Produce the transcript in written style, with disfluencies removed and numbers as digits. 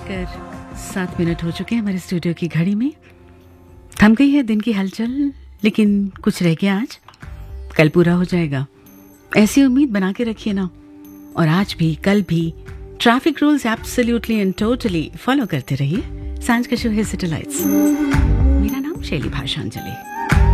बजकर 7 हो चुके हैं हमारे स्टूडियो की घड़ी में। थम गई है दिन की हलचल, लेकिन कुछ रह गया आज, कल पूरा हो जाएगा। ऐसी उम्मीद बना के रखिए ना। और आज भी कल भी traffic rules absolutely and totally follow करते रहिए। सांझ का शो है सैटेलाइट्स। मेरा नाम शैली भाषांजलि।